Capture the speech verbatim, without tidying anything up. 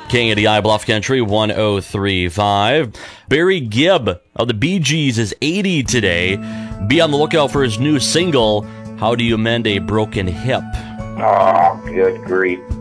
King of the I Bluff Country, one oh three point five. Barry Gibb of the Bee Gees is eighty today. Be on the lookout for his new single, How Do You Mend a Broken Hip? Oh, good grief.